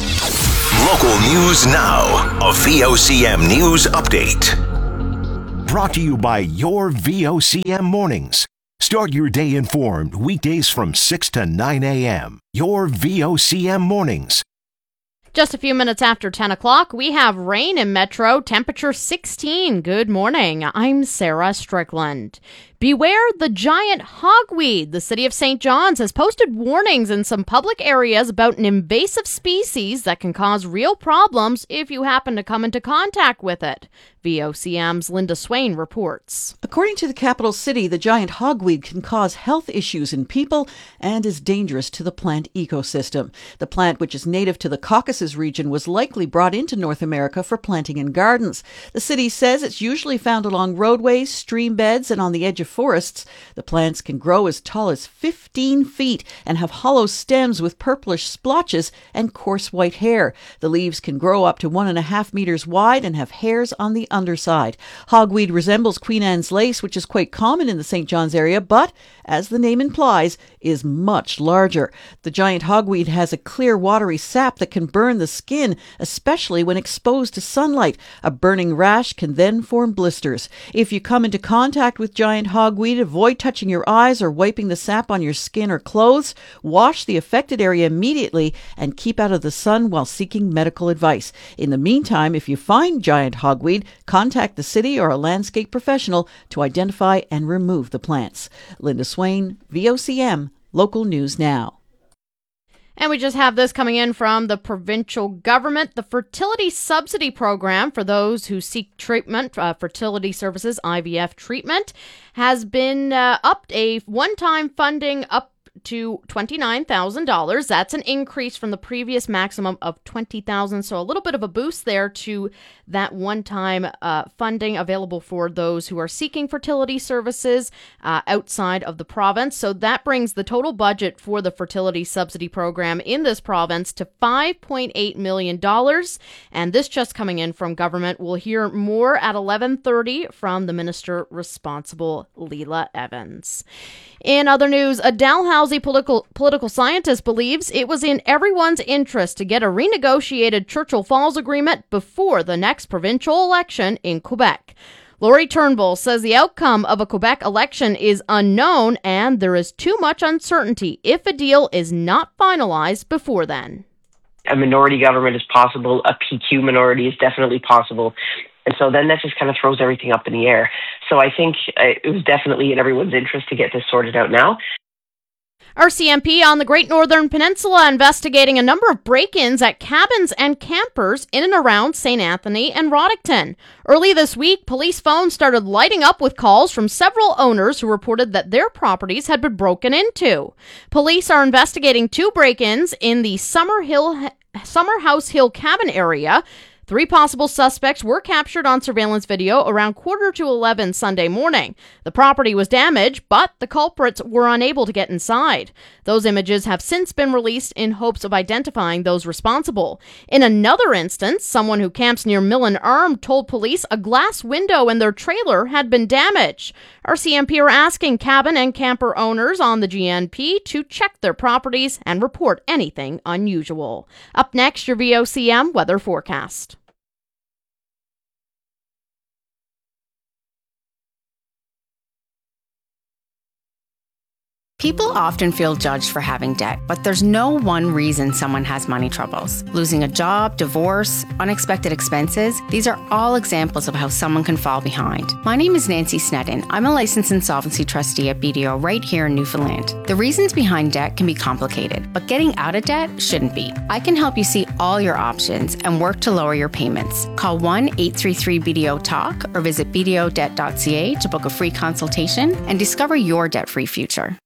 Local news now. A V O C M News Update. Brought to you by your V O C M Mornings. Start your day informed weekdays from six to nine a.m. Your V O C M Mornings. Just a few minutes after ten o'clock, we have rain in Metro, temperature sixteen. Good morning. I'm Sarah Strickland. Beware the giant hogweed. The city of Saint John's has posted warnings in some public areas about an invasive species that can cause real problems if you happen to come into contact with it. V O C M's Linda Swain reports. According to the capital city, the giant hogweed can cause health issues in people and is dangerous to the plant ecosystem. The plant, which is native to the Caucasus region, was likely brought into North America for planting in gardens. The city says it's usually found along roadways, stream beds, and on the edge of forests. The plants can grow as tall as fifteen feet and have hollow stems with purplish splotches and coarse white hair. The leaves can grow up to one and a half meters wide and have hairs on the underside. Hogweed resembles Queen Anne's lace, which is quite common in the Saint John's area, but, as the name implies, is much larger. The giant hogweed has a clear, watery sap that can burn the skin, especially when exposed to sunlight. A burning rash can then form blisters. If you come into contact with giant hogweed, avoid touching your eyes or wiping the sap on your skin or clothes. Wash the affected area immediately and keep out of the sun while seeking medical advice. In the meantime, if you find giant hogweed, contact the city or a landscape professional to identify and remove the plants. Linda Swain, V O C M, Local News Now. And we just have this coming in from the provincial government. The fertility subsidy program for those who seek treatment, uh, fertility services, I V F treatment, has been uh, upped a one-time funding up to twenty-nine thousand dollars. That's an increase from the previous maximum of twenty thousand dollars. So a little bit of a boost there to that one-time uh, funding available for those who are seeking fertility services uh, outside of the province. So that brings the total budget for the fertility subsidy program in this province to five point eight million dollars. And this just coming in from government. We'll hear more at eleven thirty from the minister responsible, Leela Evans. In other news, a Dalhousie political political scientist believes it was in everyone's interest to get a renegotiated Churchill Falls agreement before the next provincial election in Quebec. Laurie Turnbull says the outcome of a Quebec election is unknown and there is too much uncertainty if a deal is not finalized before then. A minority government is possible. A P Q minority is definitely possible. And so then that just kind of throws everything up in the air. So I think uh, it was definitely in everyone's interest to get this sorted out now. R C M P on the Great Northern Peninsula investigating a number of break-ins at cabins and campers in and around Saint Anthony and Roddickton. Early this week, police phones started lighting up with calls from several owners who reported that their properties had been broken into. Police are investigating two break-ins in the Summer Hill, Summer House Hill cabin area. Three possible suspects were captured on surveillance video around quarter to eleven Sunday morning. The property was damaged, but the culprits were unable to get inside. Those images have since been released in hopes of identifying those responsible. In another instance, someone who camps near Millen Arm told police a glass window in their trailer had been damaged. R C M P are asking cabin and camper owners on the G N P to check their properties and report anything unusual. Up next, your V O C M weather forecast. People often feel judged for having debt, but there's no one reason someone has money troubles. Losing a job, divorce, unexpected expenses, these are all examples of how someone can fall behind. My name is Nancy Snedden. I'm a licensed insolvency trustee at B D O right here in Newfoundland. The reasons behind debt can be complicated, but getting out of debt shouldn't be. I can help you see all your options and work to lower your payments. Call one eight three three B D O talk or visit b d o debt dot c a to book a free consultation and discover your debt-free future.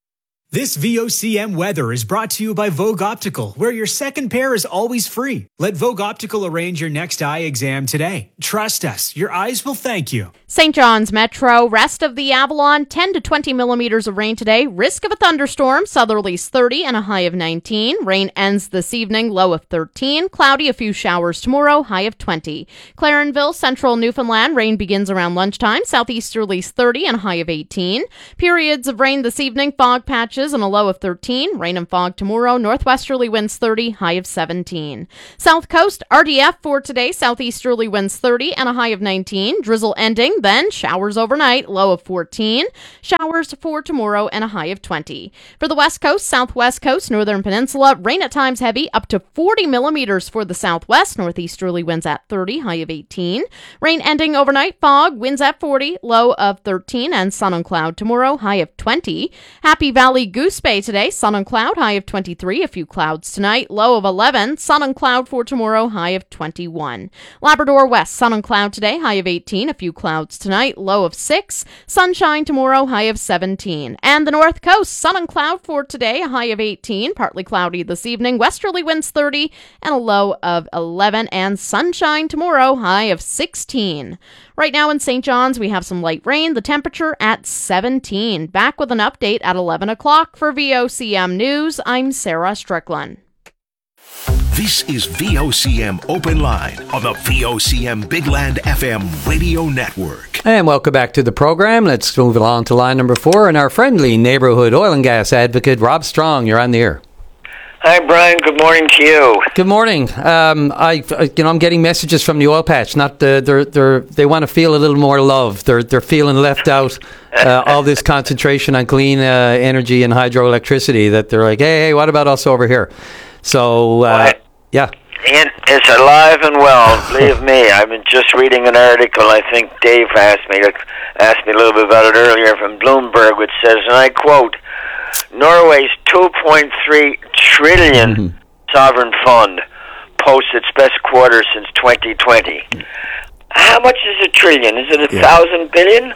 This V O C M weather is brought to you by Vogue Optical, where your second pair is always free. Let Vogue Optical arrange your next eye exam today. Trust us, your eyes will thank you. Saint John's Metro, rest of the Avalon, ten to twenty millimeters of rain today. Risk of a thunderstorm, southerlies thirty and a high of nineteen. Rain ends this evening, low of thirteen. Cloudy, a few showers tomorrow, high of twenty. Clarenville, central Newfoundland, rain begins around lunchtime. Southeasterlies thirty and a high of eighteen. Periods of rain this evening, fog patches and a low of thirteen. Rain and fog tomorrow. Northwesterly winds thirty, high of seventeen. South Coast, R D F for today. Southeasterly winds thirty and a high of nineteen. Drizzle ending, then showers overnight, low of fourteen. Showers for tomorrow and a high of twenty. For the West Coast, Southwest Coast, Northern Peninsula, rain at times heavy, up to forty millimeters for the Southwest. Northeasterly winds at thirty, high of eighteen. Rain ending overnight, fog, winds at forty, low of thirteen, and sun and cloud tomorrow, high of twenty. Happy Valley, Goose Bay today, sun and cloud, high of twenty-three, a few clouds tonight, low of eleven, sun and cloud for tomorrow, high of twenty-one. Labrador West, sun and cloud today, high of eighteen, a few clouds tonight, low of six, sunshine tomorrow, high of seventeen. And the North Coast, sun and cloud for today, a high of eighteen, partly cloudy this evening, westerly winds thirty, and a low of eleven, and sunshine tomorrow, high of sixteen. Right now in Saint John's, we have some light rain, the temperature at seventeen. Back with an update at eleven o'clock for V O C M News. I'm Sarah Strickland. This is V O C M Open Line on the V O C M Big Land F M radio network. And welcome back to the program. Let's move along to line number four. And our friendly neighborhood oil and gas advocate, Rob Strong, you're on the air. Hi, Brian. Good morning to you. Good morning. Um, I, you know, I'm getting messages from the oil patch. Not the, they're, they're, they want to feel a little more love. They're, they're feeling left out. Uh, all this concentration on clean uh, energy and hydroelectricity. That they're like, hey, hey, what about us over here? So, uh, yeah. And it's alive and well. Believe me. I've been just reading an article. I think Dave asked me to asked me a little bit about it earlier from Bloomberg, which says, and I quote, Norway's two point three trillion mm-hmm. sovereign fund posts its best quarter since twenty twenty. How much is a trillion? Is it a yeah. thousand billion?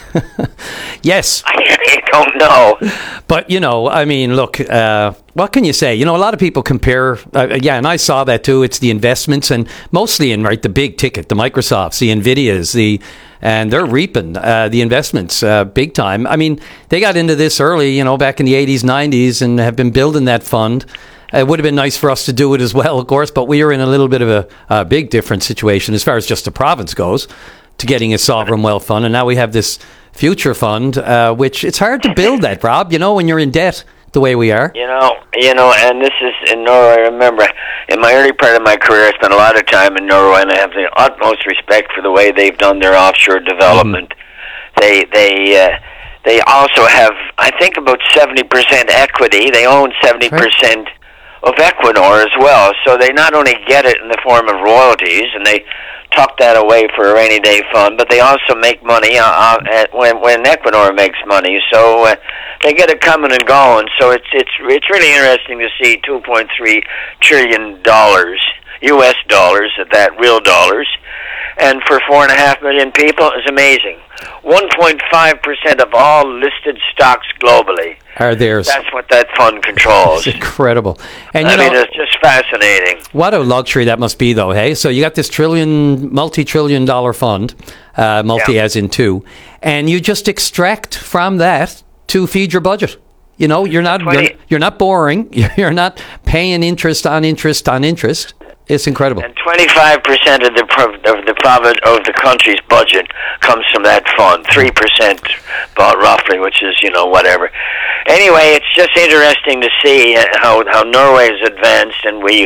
Yes. I don't know. But, you know, I mean, look, uh, what can you say? You know, a lot of people compare, uh, yeah, and I saw that too. It's the investments and mostly in, right, the big ticket, the Microsofts, the Nvidias, the, and they're reaping uh, the investments uh, big time. I mean, they got into this early, you know, back in the eighties, nineties and have been building that fund. It would have been nice for us to do it as well, of course, but we are in a little bit of a, a big different situation as far as just the province goes to getting a sovereign wealth fund. And now we have this future fund, uh, which it's hard to build that, Rob, you know, when you're in debt the way we are. You know, you know, and this is in Norway. I remember in my early part of my career, I spent a lot of time in Norway, and I have the utmost respect for the way they've done their offshore development. Mm-hmm. They, they, uh, they also have, I think, about seventy percent equity. They own seventy percent of Equinor as well. So they not only get it in the form of royalties, and they tuck that away for a rainy day fund, but they also make money uh, at, when when Equinor makes money. So uh, they get it coming and going. So it's it's it's really interesting to see two point three trillion dollars, U S dollars at that, real dollars, and for four and a half million people is amazing. One point five percent of all listed stocks globally are theirs. That's what that fund controls. It's incredible. And you I know, mean, it's just fascinating. What a luxury that must be, though, hey? So you got this trillion, multi-trillion dollar fund, uh, multi yeah. as in two, and you just extract from that to feed your budget. You know, you're not you're, you're not boring. You're not paying interest on interest on interest. It's incredible. And twenty-five percent of the pro- of the profit of the country's budget comes from that fund. Three percent, about roughly, which is, you know, whatever. Anyway, it's just interesting to see how how Norway has advanced, and we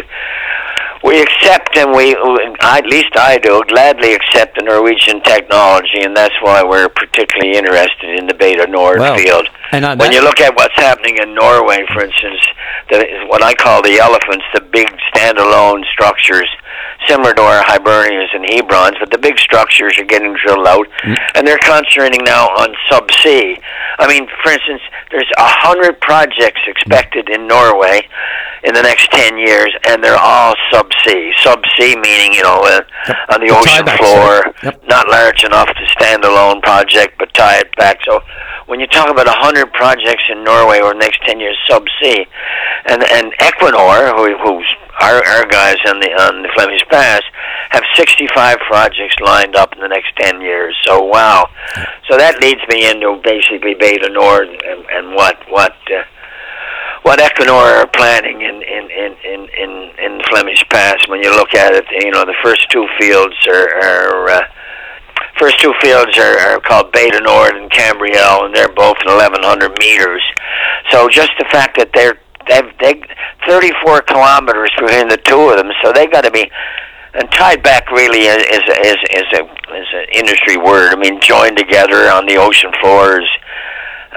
we accept, and we at least I do gladly accept the Norwegian technology, and that's why we're particularly interested in the Beta Nord well, field. And on when that, you look at what's happening in Norway, for instance, the, what I call the elephants, the big standalone structures, similar to our Hibernias and Hebrons, but the big structures are getting drilled out, mm-hmm. and they're concentrating now on subsea. I mean, for instance, there's a hundred projects expected in Norway in the next ten years, and they're all subsea. Subsea meaning, you know, uh, yep. on the, the ocean floor, yep. not large enough to stand alone project, but tie it back. So when when you talk about one hundred projects in Norway over the next ten years subsea, and and Equinor, who, who's our, our guys on the on the Flemish Pass, have sixty-five projects lined up in the next ten years. So wow, so that leads me into basically Bay du Nord and, and what what uh, what Equinor are planning in in, in, in, in in the Flemish Pass. When you look at it, you know, the first two fields are. are uh, First two fields are, are called Bay du Nord and Cambriel, and they're both eleven hundred meters. So just the fact that they're they've they thirty-four kilometers between the two of them, so they got to be and tied back really is is is, is a is an industry word. I mean, joined together on the ocean floors.